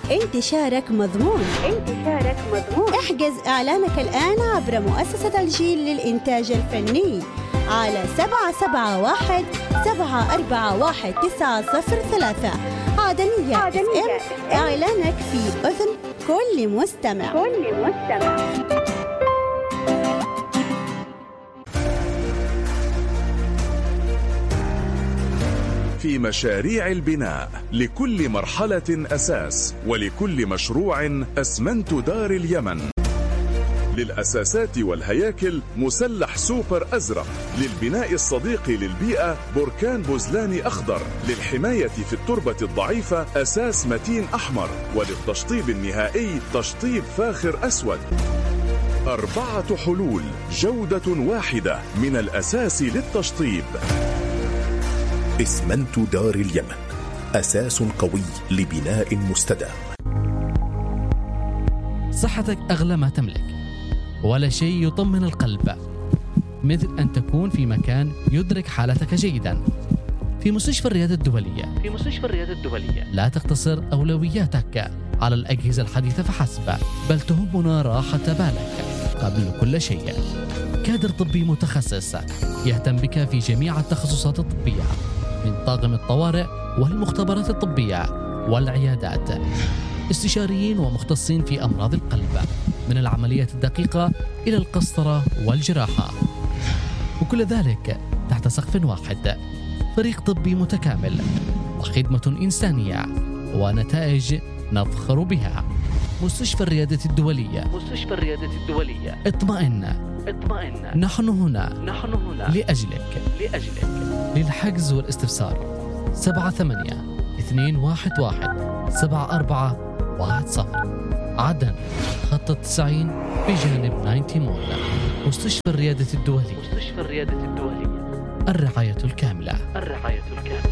انتشارك مضمون. احجز إعلانك الآن عبر مؤسسة الجيل للإنتاج الفني على 771-741-903. عدنية FM، إعلانك في أذن كل مستمع. في مشاريع البناء لكل مرحلة أساس، ولكل مشروع أسمنت دار اليمن. للأساسات والهياكل مسلح سوبر أزرق، للبناء الصديق للبيئة بركان بوزلاني أخضر، للحماية في التربة الضعيفة أساس متين أحمر، وللتشطيب النهائي تشطيب فاخر أسود. 4 حلول، جودة واحدة من الأساس للتشطيب. اسمنت دار اليمن، أساس قوي لبناء مستدام. صحتك أغلى ما تملك، ولا شيء يطمن القلب مثل أن تكون في مكان يدرك حالتك جيدا. في مستشفى الرياض الدولية لا تقتصر أولوياتك على الأجهزة الحديثة فحسب، بل تهمنا راحة بالك قبل كل شيء. كادر طبي متخصص يهتم بك في جميع التخصصات الطبية، من طاقم الطوارئ والمختبرات الطبية والعيادات. استشاريين ومختصين في أمراض القلب، من العمليات الدقيقة إلى القسطرة والجراحة، وكل ذلك تحت سقف واحد. فريق طبي متكامل وخدمة إنسانية ونتائج نفخر بها. مستشفى الريادة الدولية. اطمئن، نحن هنا لأجلك. للحجز والاستفسار 78-211-7410. عدن خط 90 بجانب 90 مول. مستشفى الريادة الدولية. الرعاية الكاملة.